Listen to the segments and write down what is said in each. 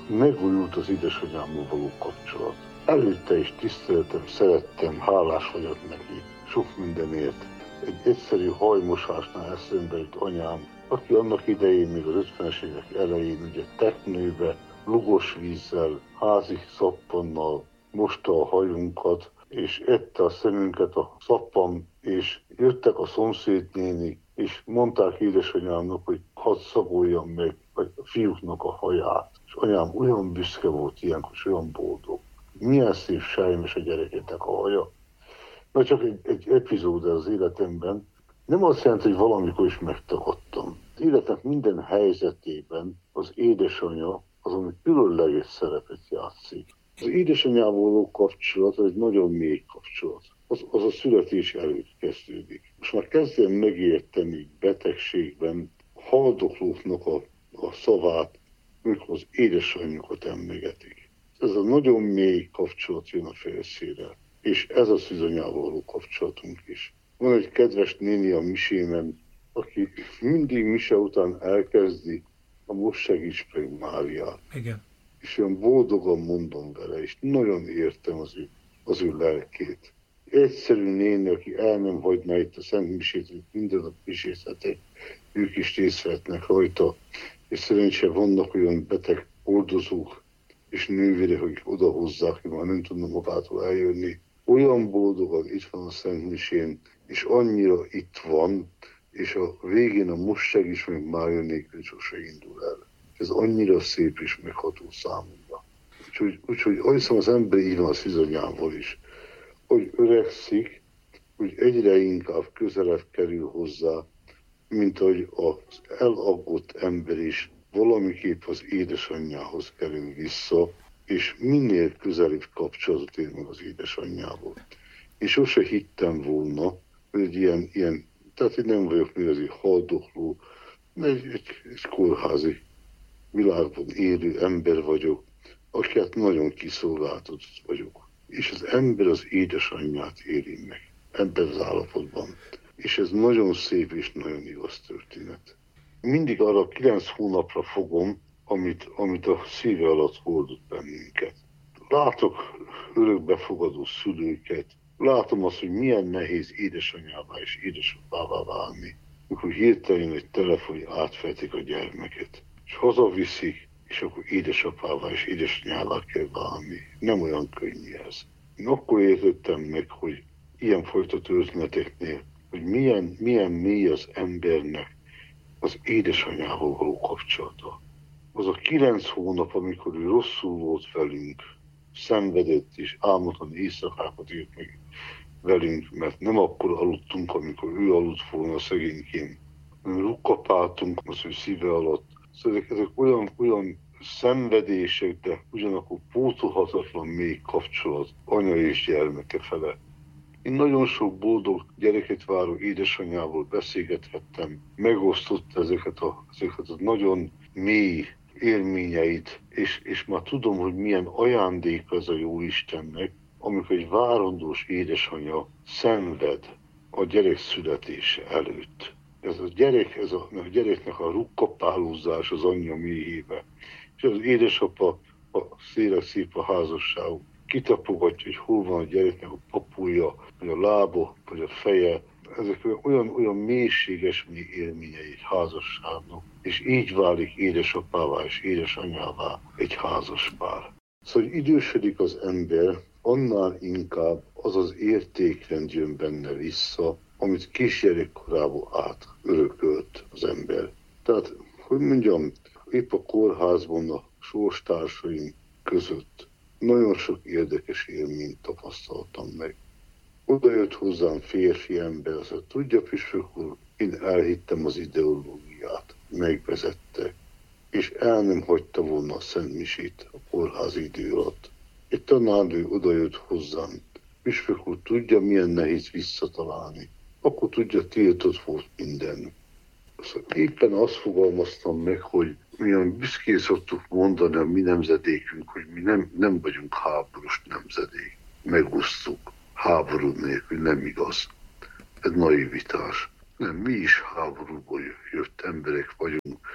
megújult az édesanyámmal való kapcsolat. Előtte is tiszteltem, szerettem, hálás vagyok neki sok mindenért. Egy egyszerű hajmosásnál eszembe jut anyám, aki annak idején, még az 50-es évek elején, ugye teknőbe, lugos vízzel, házi szappannal mosta a hajunkat, és ette a szemünket a szappan, és jöttek a szomszédnénik, és mondták édesanyámnak, hogy hadd szagoljam meg a fiúknak a haját. És anyám olyan büszke volt ilyenkor, és olyan boldog. Milyen szép sejmes a gyerekének a haja. Na csak egy epizód az életemben. Nem azt jelenti, hogy valamikor is megtagadtam. Az életnek minden helyzetében az édesanyja az, ami különleges szerepet játszik. Az édesanyjával való kapcsolat egy nagyon mély kapcsolat. Az a születés előtt kezdődik. Most már kezdem megérteni betegségben haldoklóknak a szavát, amikor az édesanyjukat emlegetik. Ez a nagyon mély kapcsolat jön a felszínre, és ez a szűzanyjával való kapcsolatunk is. Van egy kedves néni a misémen, aki mindig mise után elkezdi a most segíts meg Máriát. Igen. És olyan boldogan mondom vele, és nagyon értem az ő lelkét. Egyszerű néni, aki el nem hagyná itt a Szent Misét, hogy minden nap misézhetek, ők is részt vehetnek rajta, és szerencsére vannak olyan beteg oldozók és nővérek, akik odahozzák, hogy már nem tudnak magától eljönni. Olyan boldogan itt van a Szent Misén, és annyira itt van, és a végén a most segíts meg Mária nélkül sose indul el. Ez annyira szép és megható számomra. Úgyhogy azt hiszem az ember így van a szűzanyjával is, hogy öregszik, hogy egyre inkább közelebb kerül hozzá, mint hogy az elaggott ember is valamiképp az édesanyjához kerül vissza, és minél közelebb kapcsolatot ér meg az édesanyjával. Én sose hittem volna, hogy egy ilyen tehát én nem vagyok még egy haldokló, egy kórházi világban élő ember vagyok, aki hát nagyon kiszolgáltatott vagyok. És az ember az édesanyját éri meg ebben az állapotban. És ez nagyon szép és nagyon igaz történet. Mindig arra 9 hónapra fogom, amit a szíve alatt hordott bennünket. Látok örökbefogadó szülőket, látom azt, hogy milyen nehéz édesanyává és édesapává válni, amikor hirtelen egy telefon átfejtik a gyermeket, és hazaviszik, és akkor édesapává és édesanyává kell válni. Nem olyan könnyű ez. Én akkor értettem meg, hogy ilyenfajta történeteknél, hogy milyen mély az embernek az édesanyjával való kapcsolata. Az a 9 hónap, amikor ő rosszul volt velünk, szenvedett és álmodtan éjszakákat írt meg velünk, mert nem akkor aludtunk, amikor ő aludt volna szegényként. Rukkapáltunk az ő szíve alatt. Szóval ezek olyan szenvedések, de ugyanakkor pótolhatatlan mély kapcsolat anya és gyermeke fele. Én nagyon sok boldog gyereket váró édesanyjával beszélgethettem, megosztott ezeket a nagyon mély élményeit, és már tudom, hogy milyen ajándék ez a Jóistennek, amikor egy várandós édesanyja szenved a gyerek születése előtt. Ez a gyereknek a rukkapálózás az anyja méhébe. És az édesapa szép a házasságuk kitapogatja, hogy hol van a gyereknek a papulja, vagy a lába, vagy a feje. Ezek olyan mélységes élményei egy házasságnak, és így válik édesapává és édesanyává egy házaspár. Szóval, hogy idősödik az ember, annál inkább az az értékrend jön benne vissza, amit kisgyerekkorából átörökölt az ember. Tehát, hogy mondjam, épp a kórházban a sorstársaim között nagyon sok érdekes élményt tapasztaltam meg. Oda jött hozzám férfi ember, azt mondta, tudja, püspök úr, én elhittem az ideológiát, megvezette, és el nem hagyta volna a Szent Misét a kórházi idő alatt. Egy tanárnő oda jött hozzám, püspök úr, tudja, milyen nehéz visszatalálni. Akkor tudja, tiltott volt minden. Szóval éppen azt fogalmaztam meg, hogy milyen büszkén szoktuk mondani a mi nemzedékünk, hogy mi nem vagyunk háborús nemzedék. Megosztuk. Háború nélkül nem igaz. Ez naivitás. Nem, mi is háborúból jött emberek vagyunk.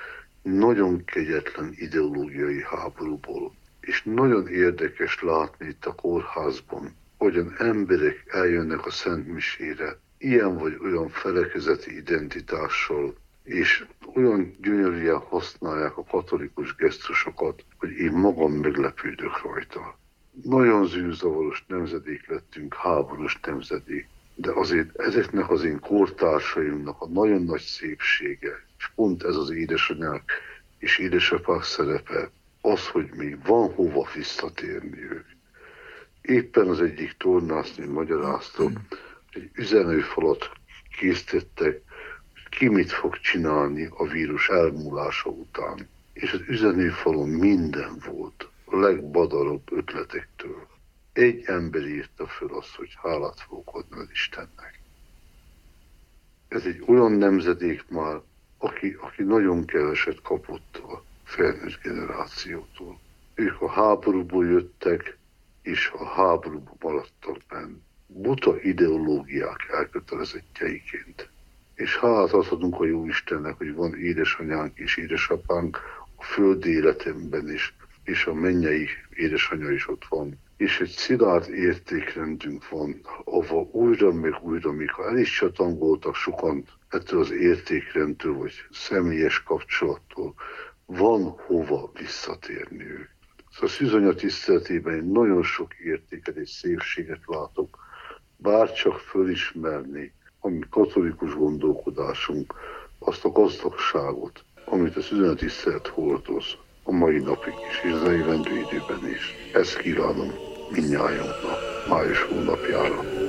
nagyon kegyetlen ideológiai háborúból. És nagyon érdekes látni itt a kórházban, hogyan emberek eljönnek a Szent Misére, ilyen vagy olyan felekezeti identitással, és olyan gyönyörűen használják a katolikus gesztusokat, hogy én magam meglepődök rajta. Nagyon zűrzavaros nemzedék lettünk, háborús nemzedék, de azért ezeknek az én kortársaimnak a nagyon nagy szépsége, és pont ez az édesanyák és édesapák szerepe, az, hogy még van hova visszatérni ők. Éppen az egyik tornásznő magyarázta, egy üzenőfalat készítettek, ki mit fog csinálni a vírus elmúlása után. És az üzenőfalon minden volt, a legbadarabb ötletektől. Egy ember írta föl azt, hogy hálát fogok adni az Istennek. Ez egy olyan nemzedék már, aki nagyon keveset kapott a felnőtt generációtól. Ők a háborúból jöttek, és a háborúban maradtak benne. Buta ideológiák elkötelezettjeiként. És hálát adhatunk a jó Istennek, hogy van édesanyánk és édesapánk a földi életemben is, és a mennyei édesanyja is ott van. És egy szilárd értékrendünk van, ahol újra, még ha el is csatangoltak sokan ettől az értékrendtől, vagy személyes kapcsolattól, van hova visszatérni ők. Szóval a szűzanya tiszteletében én nagyon sok értéket és szépséget látok, bárcsak fölismerni a mi katolikus gondolkodásunk, azt a gazdagságot, amit a szűzanya tisztelet hordoz a mai napig is, és az eljövendő időben is. Ezt kívánom mindnyájunknak május hónapjára.